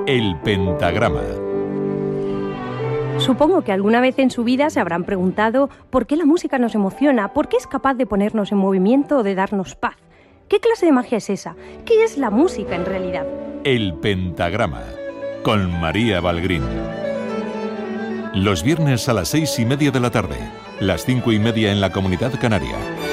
El pentagrama. Supongo que alguna vez en su vida se habrán preguntado por qué la música nos emociona, por qué es capaz de ponernos en movimiento o de darnos paz. ¿Qué clase de magia es esa? ¿Qué es la música en realidad? El pentagrama, con María Valgrín. Los viernes a las 6:30 de la tarde, las 5:30 en la Comunidad Canaria.